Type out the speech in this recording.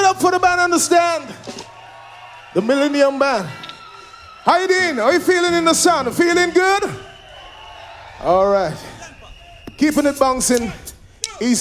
up for the band, understand? The Millennium Band. How you doing? How you feeling in the sun? Feeling good? All right. Keeping it bouncing.